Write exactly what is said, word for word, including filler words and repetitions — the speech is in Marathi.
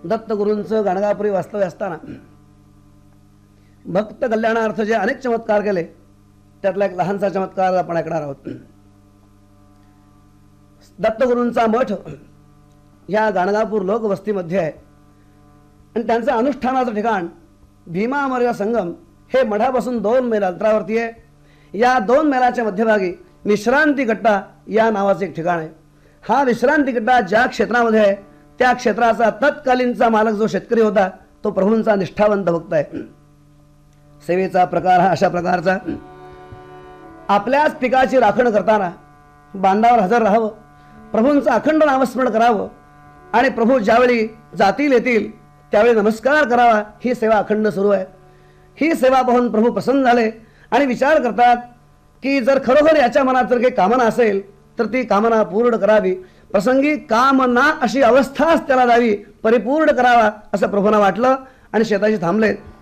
दत्तगुरूंचं गाणगापुरी वास्तव्य असताना भक्त कल्याणार्थ जे अनेक चमत्कार केले त्यातला एक लहानसा चमत्कार आपण ऐकणार आहोत. दत्तगुरूंचा मठ या गाणगापूर लोकवस्तीमध्ये आहे आणि त्यांचं अनुष्ठानाचं ठिकाण भीमामर्या संगम हे मठापासून दोन मैल अंतरावरती आहे. या दोन मैलाच्या मध्यभागी विश्रांती गट्टा या नावाचं एक ठिकाण आहे. हा विश्रांती गट्टा ज्या क्षेत्रामध्ये आहे त्या क्षेत्राचा तत्कालीनचा मालक जो शेतकरी होता तो प्रभूंचा निष्ठावंत भक्त आहे. सेवेचा प्रकार हा अशा प्रकारचा, आपल्याच पिकाची राखण करताना बांधावर हजर राहावं, प्रभूंचं अखंड नामस्मरण करावं आणि प्रभू ज्यावेळी जातील येतील त्यावेळी नमस्कार करावा, ही सेवा अखंड सुरू आहे. ही सेवा पाहून प्रभू प्रसन्न झाले आणि विचार करतात की जर खरोखर याच्या मनात जर काही कामना असेल तर ती कामना पूर्ण करावी. प्रसंगी कामना अशी अवस्थाच त्याला द्यावी, परिपूर्ण करावा असं प्रभूंना वाटलं आणि शेताशी थांबले.